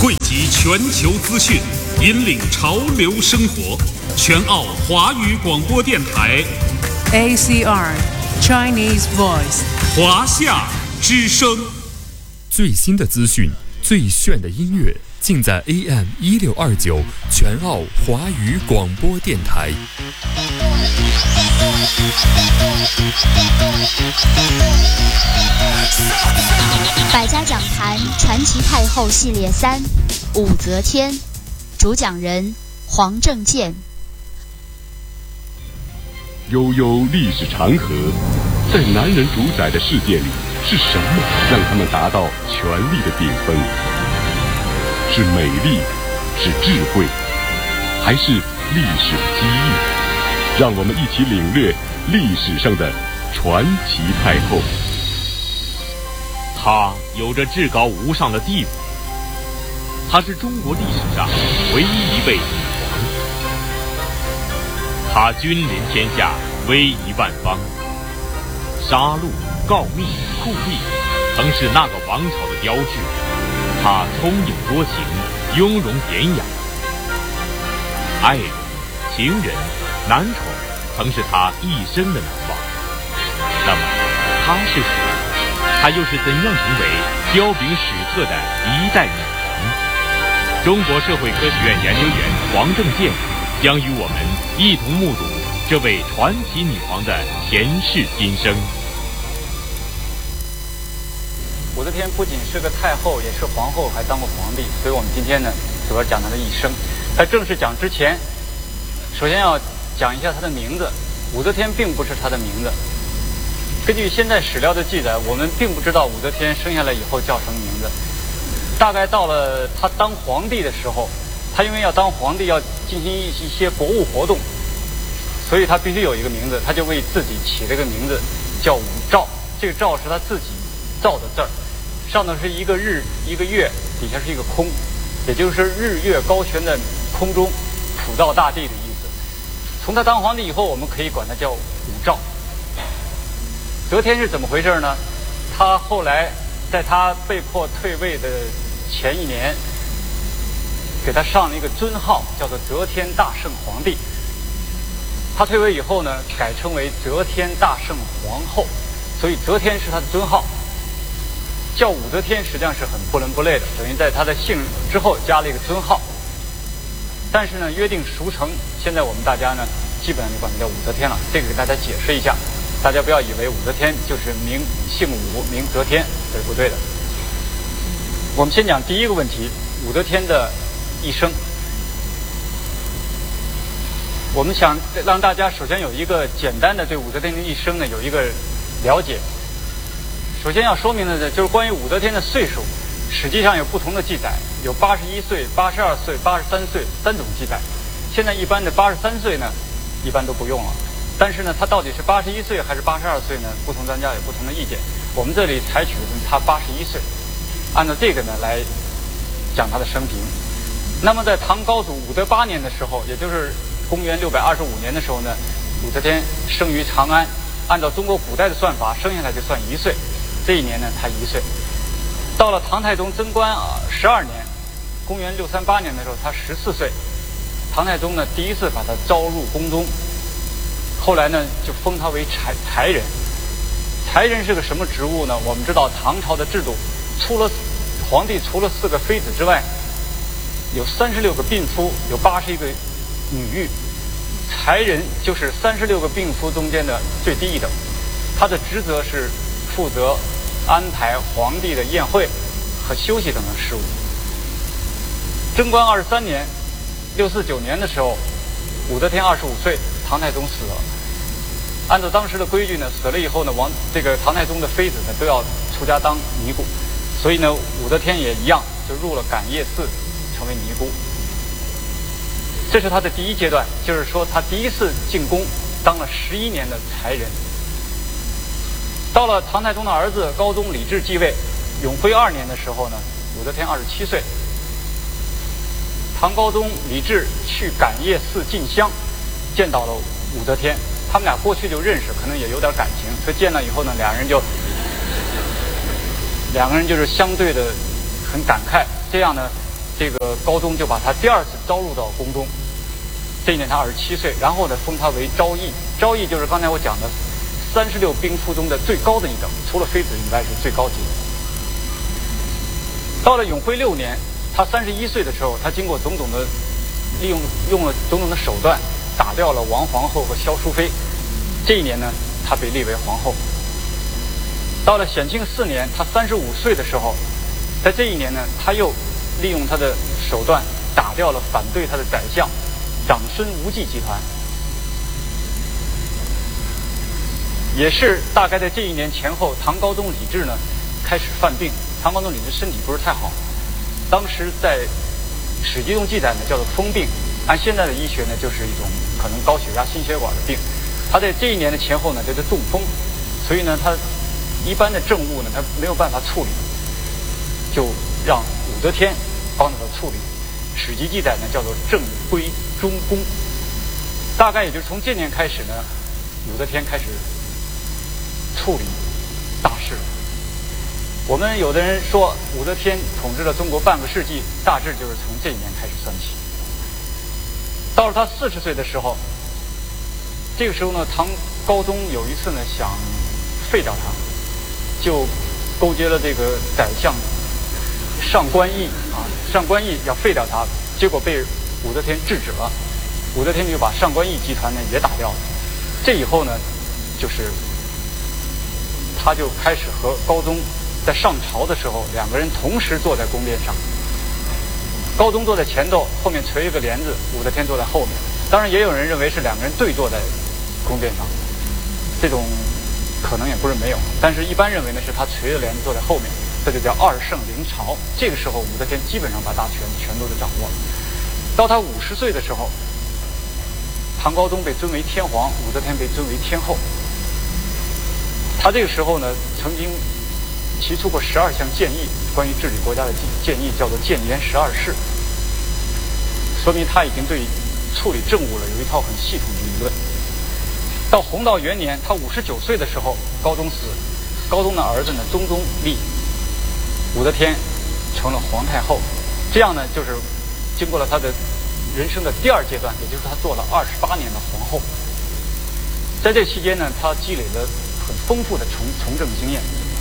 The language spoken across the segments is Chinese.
汇集全球资讯，引领潮流生活。全澳华语广播电台 ACR Chinese Voice 华夏之声。 最新的资讯，最炫的音乐，尽在 AM1629全澳华语广播电台。 百家讲坛传奇太后系列3，武则天，主讲人黄正健。 悠悠历史长河，在男人主宰的世界里，是什么让他们达到权力的顶峰？是美丽，是智慧，还是历史的机遇？让我们一起领略历史上的传奇太后。 她有着至高无上的地位，她是中国历史上唯一一位女皇，她君临天下，威仪万方，杀戮、告密、酷吏曾是那个王朝的标志。她聪颖多情，雍容典雅，爱人、情人、男宠曾是她一生的难忘。那么她是谁？她又是怎样成为彪炳史册的一代女皇？中国社会科学院研究员黄正健将与我们一同目睹这位传奇女皇的前世今生。 武则天不仅是个太后，也是皇后，还当过皇帝，所以我们今天呢，主要讲她的一生。在正式讲之前，首先要讲一下她的名字。武则天并不是她的名字。根据现在史料的记载，我们并不知道武则天生下来以后叫什么名字。大概到了她当皇帝的时候，她因为要当皇帝要进行一些国务活动，所以她必须有一个名字，她就为自己起了个名字叫武曌。这个曌是她自己造的字儿，上头是一个日一个月，底下是一个空，也就是日月高悬在空中，普照大地的意思。从她当皇帝以后，我们可以管她叫武曌。则天是怎么回事呢？她后来在她被迫退位的前一年，给她上了一个尊号，叫做则天大圣皇帝。她退位以后呢，改称为则天大圣皇后，所以则天是她的尊号。叫武则天实际上是很不伦不类的，等于在她的姓之后加了一个尊号。但是呢，约定俗成，现在我们大家呢，基本上就管她叫武则天了。这个给大家解释一下，大家不要以为武则天就是姓武名则天，这是不对的。我们先讲第一个问题，武则天的一生。我们想让大家首先有一个简单的对武则天的一生呢有一个了解。首先要说明的就是关于武则天的岁数，实际上有不同的记载，有81岁、82岁、83岁3种记载。现在一般的83岁呢，一般都不用了。但是呢，她到底是81岁还是82岁呢？不同专家有不同的意见。我们这里采取的是她81岁，按照这个呢来讲她的生平。那么在唐高祖武德8年的时候，也就是公元625年的时候呢，武则天生于长安。按照中国古代的算法，生下来就算1岁。这一年呢，她1岁。到了唐太宗贞观12年，公元638年的时候，她14岁。唐太宗呢，第一次把她招入宫中，后来呢，就封她为才人。才人是个什么职务呢？我们知道唐朝的制度，皇帝除了4个妃子之外，有36个嫔夫，有81个女御。才人就是36个嫔夫中间的最低一等，他的职责是负责安排皇帝的宴会和休息等等事务。贞观23年，649年的时候，武则天25岁，唐太宗死了。按照当时的规矩呢，死了以后呢，这个唐太宗的妃子呢都要出家当尼姑，所以呢，武则天也一样，就入了感业寺，成为尼姑。这是他的第一阶段，就是说他第一次进宫，当了11年的才人。到了唐太宗的儿子高宗李治继位，永徽2年的时候呢，武则天27岁。唐高宗李治去感业寺进香，见到了武则天，他们俩过去就认识，可能也有点感情，所以见了以后呢，两个人就是相对的很感慨。这样呢， 这个高宗就把他第二次招入到宫中。这一年他27岁，然后呢封他为昭义。昭义就是刚才我讲的36兵符中的最高的一等，除了妃子以外是最高级的。到了永徽6年，他31岁的时候，他经过种种的用了种种的手段，打掉了王皇后和萧淑妃。这一年呢，他被立为皇后。到了显庆4年，他35岁的时候，在这一年呢，他又利用他的手段打掉了反对他的宰相长孙无忌集团。也是大概在这一年前后，唐高宗李治呢开始犯病。唐高宗李治身体不是太好，当时在史记中记载呢叫做疯病，按现在的医学呢就是一种可能高血压心血管的病。他在这一年的前后呢叫做中风，所以呢他一般的政务呢他没有办法处理，就让武则天帮着他处理。史记记载呢叫做正归中宫。大概也就是从这年开始呢，武则天开始处理大事。我们有的人说武则天统治了中国半个世纪，大致就是从这一年开始算起。到了他40岁的时候，这个时候呢，唐高宗有一次呢想废掉他，就勾结了这个宰相上官仪上官仪要废掉他，结果被武则天制止了。武则天就把上官仪集团呢也打掉了。这以后呢，就是他就开始和高宗在上朝的时候，两个人同时坐在宫殿上，高宗坐在前头，后面垂一个帘子，武则天坐在后面。当然也有人认为是两个人对坐在宫殿上，这种可能也不是没有，但是一般认为呢是他垂着帘子坐在后面，这就叫二圣临朝。这个时候武则天基本上把大权全都是掌握了。到他50岁的时候，唐高宗被尊为天皇，武则天被尊为天后。他这个时候呢曾经提出过12项建议，关于治理国家的建议，叫做谏言12事，说明他已经对处理政务了有一套很系统的理论。到弘道元年，他59岁的时候，高宗死，高宗的儿子呢中宗立武则天成了皇太后。这样呢就是经过了他的人生的第二阶段，也就是他做了28年的皇后。在这期间呢，他积累了很丰富的从政经验。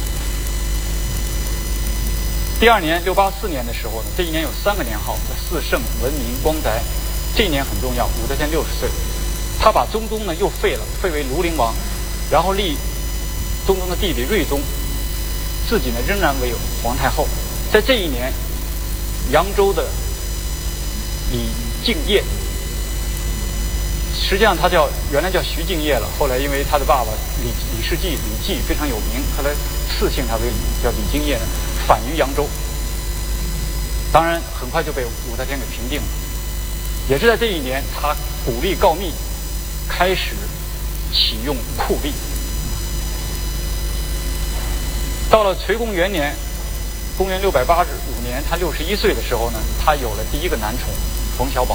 第二年684年的时候呢，这一年有3个年号，叫4圣、文明、光宅。这一年很重要，武则天60岁，他把中宗呢又废了，废为庐陵王，然后立中宗的弟弟睿宗，自己呢仍然为皇太后。在这一年，扬州的李敬业，实际上他原来叫徐敬业了，后来因为他的爸爸李世济、李济非常有名，后来赐姓他为李，叫李敬业呢，反于扬州。当然很快就被武则天给平定了。也是在这一年，他鼓励告密，开始启用酷吏。到了垂公元年，公元685年，他61岁的时候呢，他有了第一个男宠冯小宝。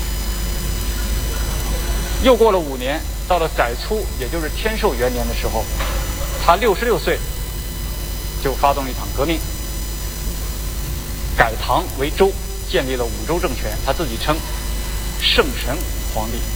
又过了5年，到了载初，也就是天寿元年的时候，他66岁，就发动了一场革命，改唐为周，建立了5州政权，他自己称圣神皇帝。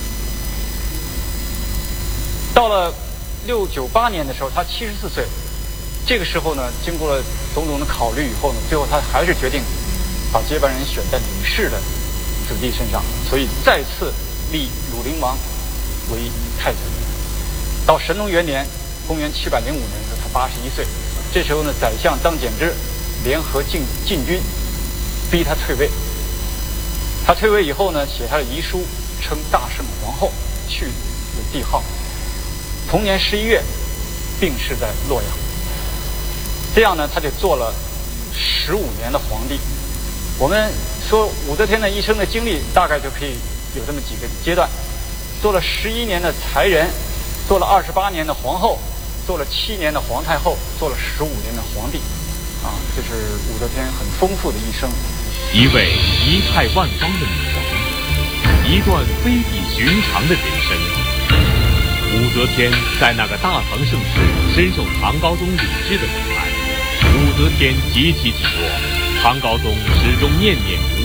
到了698年的时候，他74岁。这个时候呢，经过了种种的考虑以后呢，最后他还是决定把接班人选在李氏的子弟身上，所以再次立鲁陵王为太子。到神龙元年，公元705年的时候，他81岁。这时候呢，宰相张柬之联合禁军，逼他退位。他退位以后呢，写下了遗书，称大圣皇后，去有帝号。同年11月，病逝在洛阳。这样呢，他就做了15年的皇帝。我们说武则天的一生的经历，大概就可以有这么几个阶段：做了11年的才人，做了28年的皇后，做了7年的皇太后，做了15年的皇帝。这是武则天很丰富的一生。 一位仪态万方的女皇，一段非比寻常的人生。武则天在那个大唐盛世深受唐高宗李治的宠爱，武则天极其体弱， 唐高宗始终念念不